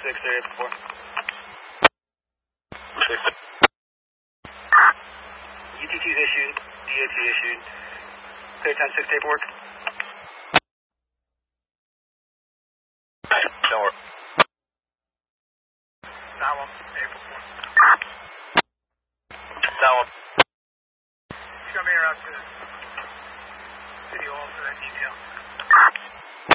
6 area before. 6. UTT's issued, DAT issued. Clear 10-6 paperwork. Don't worry. 9-1, April 4. 9-1. He's coming around to City Hall for that detail.